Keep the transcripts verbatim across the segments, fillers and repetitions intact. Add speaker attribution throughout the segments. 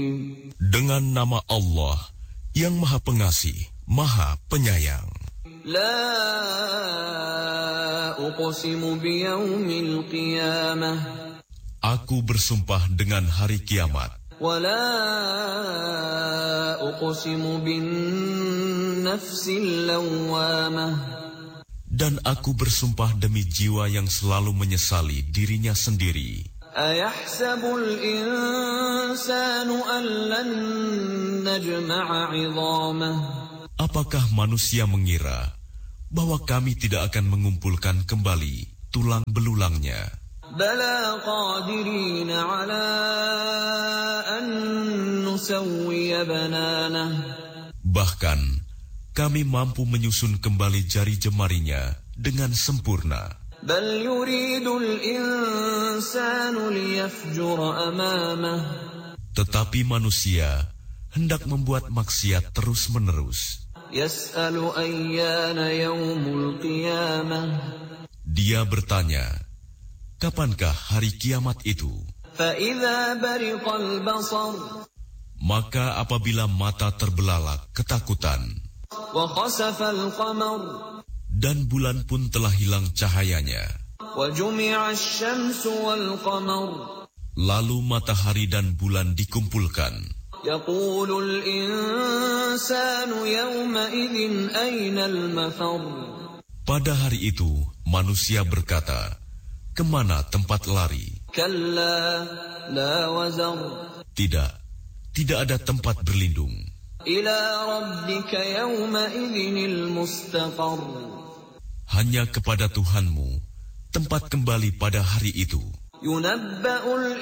Speaker 1: Dengan nama Allah yang Maha Pengasih, Maha Penyayang.
Speaker 2: La uqsimu biyaumil qiyamah.
Speaker 1: Aku bersumpah dengan hari kiamat.
Speaker 2: Wa la uqsimu bin nafsil lawwamah.
Speaker 1: Dan aku bersumpah demi jiwa yang selalu menyesali dirinya sendiri.
Speaker 2: Ayahsabul insanu an lan najma'a 'idhamah.
Speaker 1: Apakah manusia mengira bahwa kami tidak akan mengumpulkan kembali tulang belulangnya?
Speaker 2: Bala qadirina 'ala an nusawwiya bananah.
Speaker 1: Bahkan kami mampu menyusun kembali jari jemarinya dengan sempurna.
Speaker 2: Bal yuridul insanu liyafjura amamah.
Speaker 1: Tetapi manusia hendak membuat maksiat terus-menerus.
Speaker 2: Yas'alu ayyana yaumul qiyamah.
Speaker 1: Dia bertanya, kapankah hari kiamat itu?
Speaker 2: Fa idza bariqal basar.
Speaker 1: Maka apabila mata terbelalak ketakutan,
Speaker 2: wa khasafal qamar.
Speaker 1: Dan bulan pun telah hilang cahayanya.
Speaker 2: Wa jumi'ash syamsu wal qamar.
Speaker 1: Lalu matahari dan bulan dikumpulkan.
Speaker 2: Yaqulul insanu yawma idzin aynal mafar.
Speaker 1: Pada hari itu manusia berkata, kemana tempat lari?
Speaker 2: Kalla la wazar.
Speaker 1: Tidak, tidak ada tempat berlindung.
Speaker 2: Ila rabbika yawma idzinil mustaqar.
Speaker 1: Hanya kepada Tuhanmu tempat kembali pada hari itu.
Speaker 2: Yunabba'ul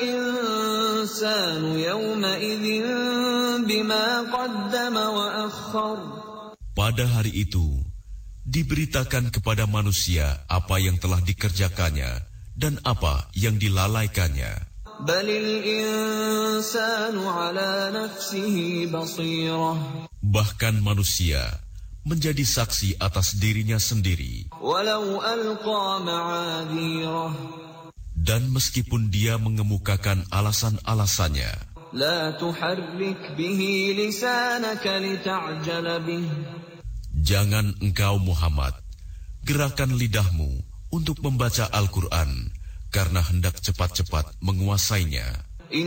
Speaker 2: insanu yawma idzin bima qaddama wa akhkhar.
Speaker 1: Pada hari itu diberitakan kepada manusia apa yang telah dikerjakannya dan apa yang dilalaikannya.
Speaker 2: Balil insanu ala nafsihi basirah.
Speaker 1: Bahkan manusia menjadi saksi atas dirinya sendiri.
Speaker 2: Walau alqa ma'adhirah.
Speaker 1: Dan meskipun dia mengemukakan alasan-alasannya.
Speaker 2: La tuharrik bihi lisanaka lita'jala bih.
Speaker 1: Jangan engkau Muhammad gerakan lidahmu untuk membaca Al-Quran karena hendak cepat-cepat menguasainya.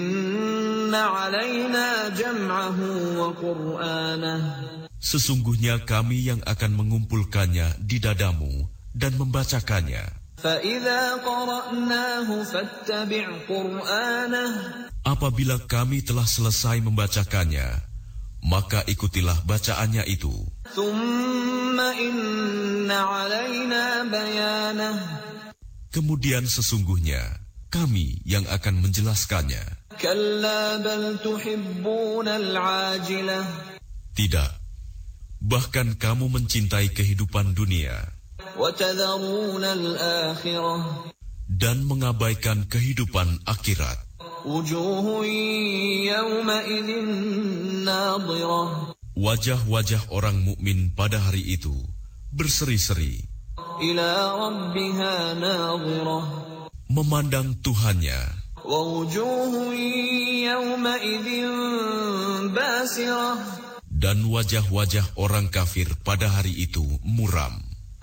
Speaker 2: Inna alaina jam'ahu wa qur'anah.
Speaker 1: Sesungguhnya kami yang akan mengumpulkannya di dadamu dan membacakannya.
Speaker 2: Fa idza qara'nahu fattabi' qur'anah.
Speaker 1: Apabila kami telah selesai membacakannya, maka ikutilah bacaannya itu.
Speaker 2: Thumma inna alaina bayanah.
Speaker 1: Kemudian sesungguhnya kami yang akan menjelaskannya.
Speaker 2: Kalla bal tuhibbunal 'ajilah.
Speaker 1: Tidak, bahkan kamu mencintai kehidupan dunia
Speaker 2: wa tadharunal akhirah.
Speaker 1: Dan mengabaikan kehidupan akhirat.
Speaker 2: Wujuhun yawma idzin nadhirah.
Speaker 1: Wajah-wajah orang mukmin pada hari itu berseri-seri.
Speaker 2: Ila rabbiha nadhirah.
Speaker 1: Memandang Tuhannya.
Speaker 2: Wa wujuhun yawma idzin basirah.
Speaker 1: Dan wajah-wajah orang kafir pada hari itu muram.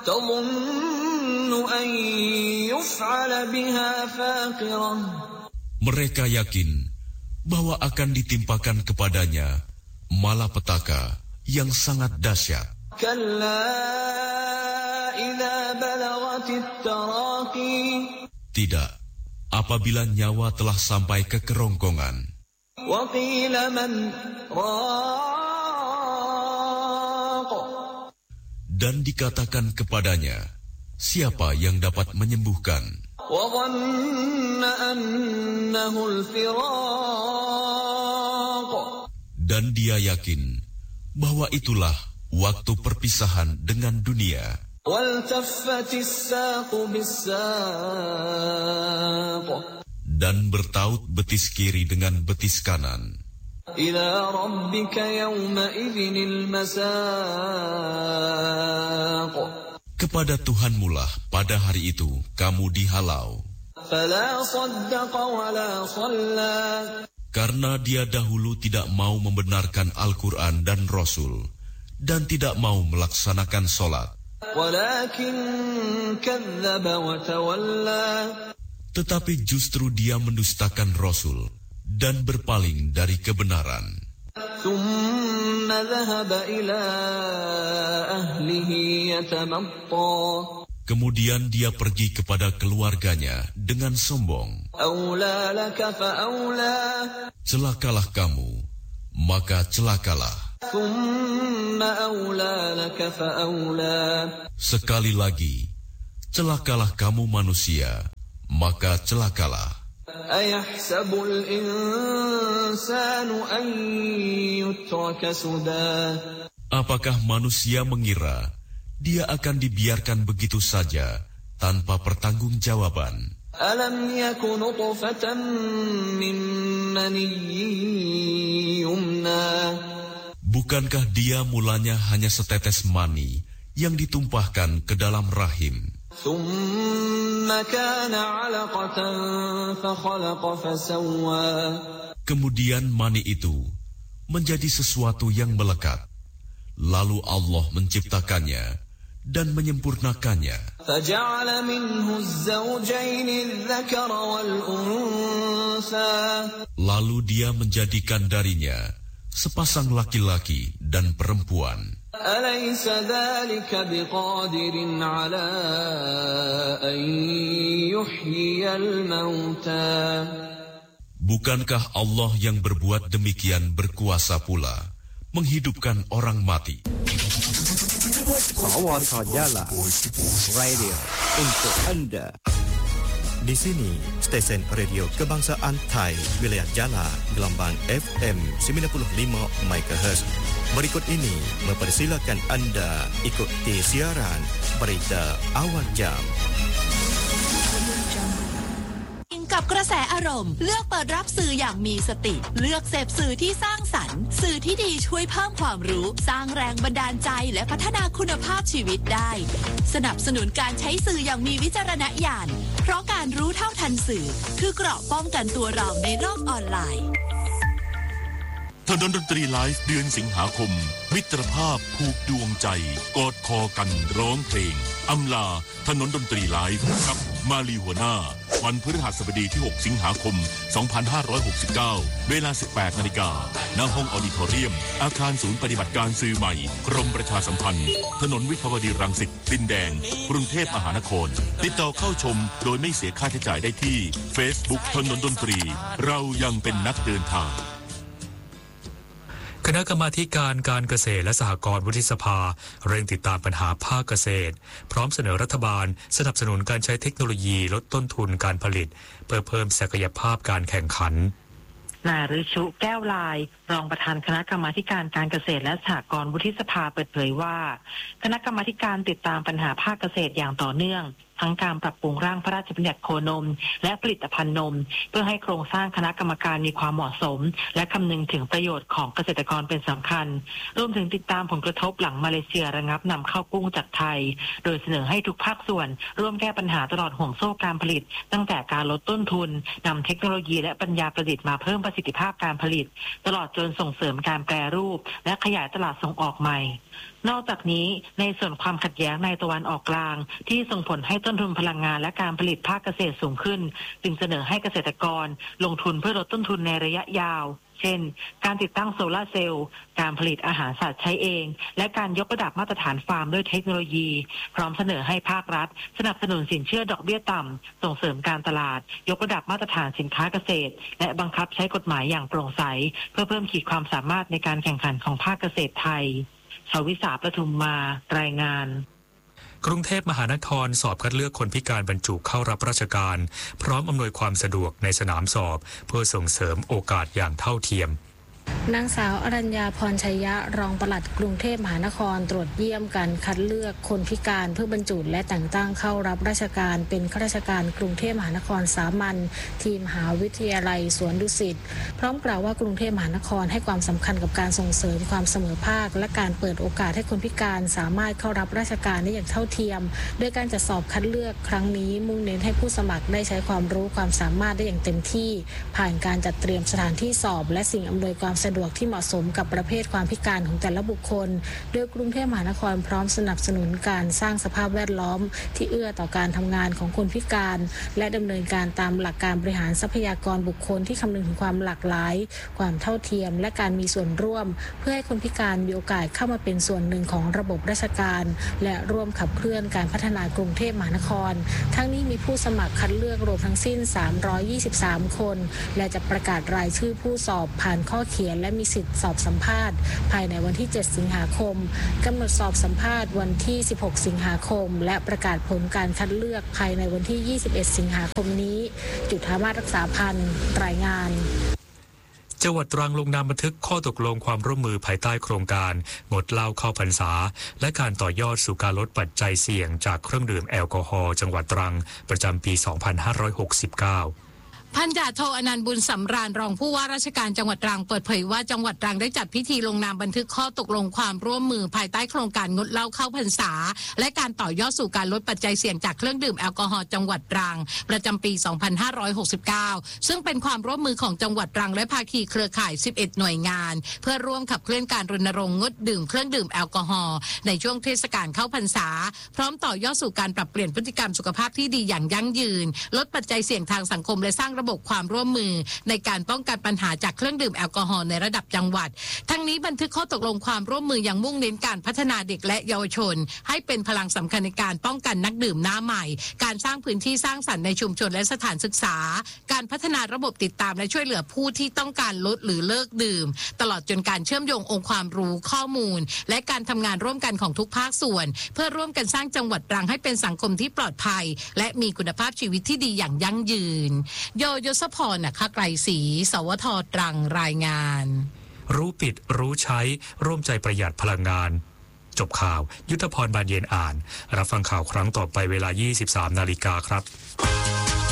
Speaker 2: Tadhunnu an yuf'ala biha faqirah.
Speaker 1: Mereka yakin bahwa akan ditimpakan kepadanya malapetaka yang sangat dahsyat.
Speaker 2: Kalla idza balagatit taraqi.
Speaker 1: Tidak, apabila nyawa telah sampai ke kerongkongan.
Speaker 2: Wa qila man raq.
Speaker 1: Dan dikatakan kepadanya, siapa yang dapat menyembuhkan?
Speaker 2: Wa dhanna annahu al-firaq.
Speaker 1: Dan dia yakin bahwa itulah waktu perpisahan dengan dunia.
Speaker 2: Waltaffatis saqu bis-saq.
Speaker 1: Dan bertaut betis kiri dengan betis kanan.
Speaker 2: Ila rabbika yawma idzinil masaq.
Speaker 1: Kepada Tuhanmulah pada hari itu kamu dihalau.
Speaker 2: Fala saddaqa wala shalla.
Speaker 1: Karena dia dahulu tidak mau membenarkan Al-Quran dan Rasul, dan tidak mau melaksanakan sholat. Tetapi justru dia mendustakan Rasul dan berpaling dari kebenaran. Kemudian dia pergi kepada keluarganya dengan sombong. Celakalah kamu, maka celakalah. Sekali lagi, celakalah kamu manusia, maka celakalah. Apakah manusia mengira dia akan dibiarkan begitu saja tanpa pertanggungjawaban? Alam yakun nutfatan min maniyyin yumna. Bukankah dia mulanya hanya setetes mani yang ditumpahkan ke dalam rahim? Kemudian mani itu menjadi sesuatu yang melekat. Lalu Allah menciptakannya dan menyempurnakannya. Lalu dia menjadikan darinya sepasang laki-laki dan perempuan. Bukankah Allah yang berbuat demikian berkuasa pula menghidupkan orang mati?
Speaker 3: Jala Radio untuk Anda. Di sini, stesen radio kebangsaan Thai, wilayah Jala, gelombang F M sembilan puluh lima megahertz. Berikut ini mempersilakan Anda ikuti siaran berita awal jam.
Speaker 4: กับกระแสอารมณ์เลือกเปิดรับสื่ออย่างมีสติเลือกเสพสื่อที่สร้างสรรค์สื่อที่ดีช่วยเพิ่มความรู้สร้างแรงบันดาลใจและพัฒนาคุณภาพชีวิตได้สนับสนุนการใช้สื่ออย่างมีวิจารณญาณเพราะการรู้เท่าทันสื่อคือเกราะป้องกันตัวเราในโลกออนไลน์
Speaker 5: ถนนดนตรีไลฟ์เดือนสิงหาคมมิตรภาพผูกดวงใจกอดคอกันร้องเพลงอำลาถนนดนตรีไลฟ์กับมาลีหัวหน้าวันพฤหัสบดีที่หกสิงหาคมสองพันห้าร้อยหกสิบเก้าเวลา สิบแปดนาฬิกา ณ ห้องออดิทอเรียมอาคารศูนย์ปฏิบัติการสื่อใหม่กรมประชาสัมพันธ์ถนนวิภาวดีรังสิตดินแดงกรุงเทพมหานครติดต่อเข้าชมโดยไม่เสียค่าใช้จ่ายได้ที่ Facebook ถนนดนตรีเรายังเป็นนักเดินทาง
Speaker 6: คณะกรรมาธิการการเกษตรและสหกรณ์วุฒิสภาเร่งติดตามปัญหาภาคเกษตรพร้อมเสนอรัฐบาลสนับสนุนการใช้เทคโนโลยีลดต้นทุนการผลิตเพื่อเพิ่มศักยภาพการแข่งขัน
Speaker 7: นายฤชุแก้วลายรองประธานคณะกรรมาธิการการเกษตรและสหกรณ์วุฒิสภาเปิดเผยว่าคณะกรรมาธิการติดตามปัญหาภาคเกษตรอย่างต่อเนื่องทั้งการปรับปรุงร่างพระราชบัญญัติโคนมและผลิตภัณฑ์นมเพื่อให้โครงสร้างคณะกรรมการมีความเหมาะสมและคำนึงถึงประโยชน์ของเกษตรกรเป็นสำคัญรวมถึงติดตามผลกระทบหลังมาเลเซียระงับนำเข้ากุ้งจากไทยโดยเสนอให้ทุกภาคส่วนร่วมแก้ปัญหาตลอดห่วงโซ่การผลิตตั้งแต่การลดต้นทุนนำเทคโนโลยีและปัญญาประดิษฐ์มาเพิ่มประสิทธิภาพการผลิตตลอดจนส่งเสริมการแปรรูปและขยายตลาดส่งออกใหม่นอกจากนี้ในส่วนความขัดแย้งในตะวันออกกลางที่ส่งผลให้ต้นทุนพลังงานและการผลิตภาคเกษตรสูงขึ้นจึงเสนอให้เกษตรกรลงทุนเพื่อลดต้นทุนในระยะยาวเช่นการติดตั้งโซลาร์เซลล์การผลิตอาหารสัตว์ใช้เองและการยกระดับมาตรฐานฟาร์มด้วยเทคโนโลยีพร้อมเสนอให้ภาครัฐสนับสนุนสินเชื่อดอกเบี้ยต่ำส่งเสริมการตลาดยกระดับมาตรฐานสินค้าเกษตรและบังคับใช้กฎหมายอย่างโปร่งใสเพื่อเพิ่มขีดความสามารถในการแข่งขันของภาคเกษตรไทยชวิสาประทุมมารายงาน
Speaker 6: กรุงเทพมหานครสอบคัดเลือกคนพิการบรรจุเข้ารับราชการพร้อมอำนวยความสะดวกในสนามสอบเพื่อส่งเสริมโอกาสอย่างเท่าเทียม
Speaker 8: นางสาวอรัญญาพรชัยยะรองปลัดกรุงเทพมหานครตรวจเยี่ยมการคัดเลือกคนพิการเพื่อบรรจุและแต่งตั้งเข้ารับราชการเป็นข้าราชการกรุงเทพมหานครสามัญทีมมหาวิทยาลัยสวนดุสิตพร้อมกล่าวว่ากรุงเทพมหานครให้ความสำคัญกับการส่งเสริมความเสมอภาคและการเปิดโอกาสให้คนพิการสามารถเข้ารับราชการได้อย่างเท่าเทียมโดยการจัดสอบคัดเลือกครั้งนี้มุ่งเน้นให้ผู้สมัครได้ใช้ความรู้ความสามารถได้อย่างเต็มที่ผ่านการจัดเตรียมสถานที่สอบและสิ่งอำนวยความสะดวกที่เหมาะสมกับประเภทความพิการของแต่ละบุคคลโดยกรุงเทพมหานครพร้อมสนับสนุนการสร้างสภาพแวดล้อมที่เอื้อต่อการทำงานของคนพิการและดำเนินการตามหลักการบริหารทรัพยากรบุคคลที่คำนึงถึงความหลากหลายความเท่าเทียมและการมีส่วนร่วมเพื่อให้คนพิการมีโอกาสเข้ามาเป็นส่วนหนึ่งของระบบราชการและร่วมขับเคลื่อนการพัฒนากรุงเทพมหานครทั้งนี้มีผู้สมัครคัดเลือกรวมทั้งสิ้นสามร้อยยี่สิบสามคนและจะประกาศรายชื่อผู้สอบผ่านข้อเขียนและมีสิทธิสอบสัมภาษณ์ภายในวันที่เจ็ดสิงหาคมกำหนดสอบสัมภาษณ์วันที่สิบหกสิงหาคมและประกาศผลการคัดเลือกภายในวันที่ยี่สิบเอ็ดสิงหาคมนี้จุฑามาศรักษาพันธ์รายงาน
Speaker 6: จังหวัดตรังลงนามบันทึกข้อตกลงความร่วมมือภายใต้โครงการงดเหล้าเข้าพรรษาและการต่อยอดสู่การลดปัจจัยเสี่ยงจากเครื่องดื่มแอลกอฮอล์จังหวัดตรังประจำปี สองพันห้าร้อยหกสิบเก้า
Speaker 9: พันจ่าโทอนันต์บุญสำราญรองผู้ว่าราชการจังหวัดตรังเปิดเผยว่าจังหวัดตรังได้จัดพิธีลงนามบันทึกข้อตกลงความร่วมมือภายใต้โครงการงดเหล้าเข้าพรรษาและการต่อยอดสู่การลดปัจจัยเสี่ยงจากเครื่องดื่มแอลกอฮอล์จังหวัดตรังประจำปี สองพันห้าร้อยหกสิบเก้า ซึ่งเป็นความร่วมมือของจังหวัดตรังและภาคีเครือข่ายสิบเอ็ดหน่วยงานเพื่อร่วมขับเคลื่อนการรณรงค์งดดื่มเครื่องดื่มแอลกอฮอล์ในช่วงเทศกาลเข้าพรรษาพร้อมต่อยอดสู่การปรับเปลี่ยนพฤติกรรมสุขภาพที่ดีอย่างยั่งยืนลดปัจจัยเสี่ยงทางสังคมและสร้างระบบความร่วมมือในการป้องกันปัญหาจากเครื่องดื่มแอลกอฮอล์ในระดับจังหวัดทั้งนี้บันทึกข้อตกลงความร่วมมือยังมุ่งเน้นการพัฒนาเด็กและเยาวชนให้เป็นพลังสำคัญในการป้องกันนักดื่มหน้าใหม่การสร้างพื้นที่สร้างสรรค์ในชุมชนและสถานศึกษาการพัฒนาระบบติดตามและช่วยเหลือผู้ที่ต้องการลดหรือเลิกดื่มตลอดจนการเชื่อมโยงองค์ความรู้ข้อมูลและการทำงานร่วมกันของทุกภาคส่วนเพื่อร่วมกันสร้างจังหวัดตรังให้เป็นสังคมที่ปลอดภัยและมีคุณภาพชีวิตที่ดีอย่างยั่งยืนโยยศพรนะคะไกรศรีสวทตรังรายงาน
Speaker 6: รู้ปิดรู้ใช้ร่วมใจประหยัดพลังงานจบข่าวยุทธพรบานเย็นอ่านรับฟังข่าวครั้งต่อไปเวลา ยี่สิบสามนาฬิกาครับ